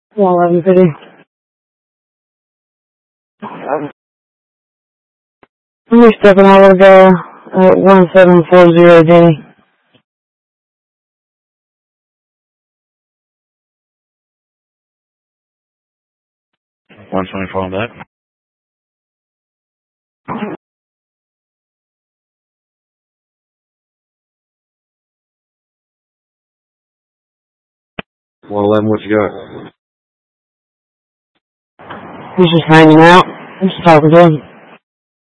11150. You're stepping out of the 1740 Danny. 124 on that. What you got? He's just hanging out. I'm just talking to him.